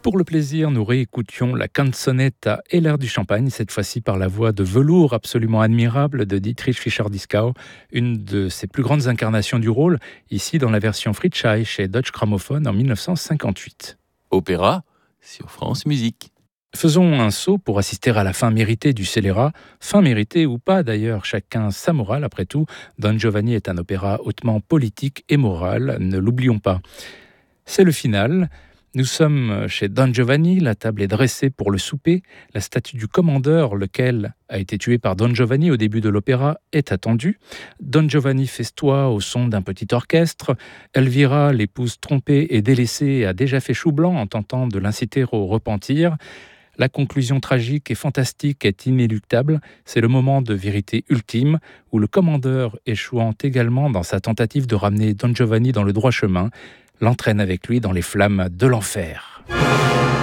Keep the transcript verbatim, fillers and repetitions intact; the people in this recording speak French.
Pour le plaisir, nous réécoutions la canzonetta et l'air du champagne, cette fois-ci par la voix de velours absolument admirable de Dietrich Fischer-Dieskau, une de ses plus grandes incarnations du rôle, ici dans la version Fritschei chez Deutsche Grammophon en dix-neuf cent cinquante-huit. Opéra sur France Musique. Faisons un saut pour assister à la fin méritée du scélérat. Fin méritée ou pas d'ailleurs, chacun sa morale après tout. Don Giovanni est un opéra hautement politique et moral, ne l'oublions pas. C'est le final. Nous sommes chez Don Giovanni, la table est dressée pour le souper. La statue du commandeur, lequel a été tué par Don Giovanni au début de l'opéra, est attendue. Don Giovanni festoie au son d'un petit orchestre. Elvira, l'épouse trompée et délaissée, a déjà fait chou blanc en tentant de l'inciter au repentir. La conclusion tragique et fantastique est inéluctable. C'est le moment de vérité ultime où le commandeur, échouant également dans sa tentative de ramener Don Giovanni dans le droit chemin, l'entraîne avec lui dans les flammes de l'enfer.